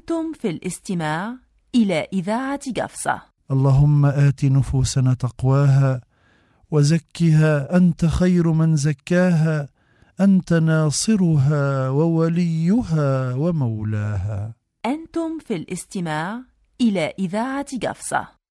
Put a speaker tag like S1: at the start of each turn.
S1: أنتم في الاستماع إلى إذاعة قفصة.
S2: اللهم آت نفوسنا تقواها وزكها أنت خير من زكاها، أنت ناصرها ووليها ومولاها.
S1: أنتم في الاستماع إلى إذاعة قفصة.